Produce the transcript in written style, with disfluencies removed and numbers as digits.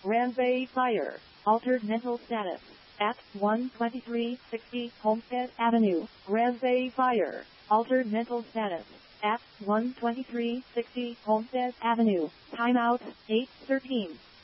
Ramsay Fire. Altered mental status. At 12360 Homestead Avenue. Ramsay Fire. Altered mental status. At 12360 Homestead Avenue. Timeout 8:13.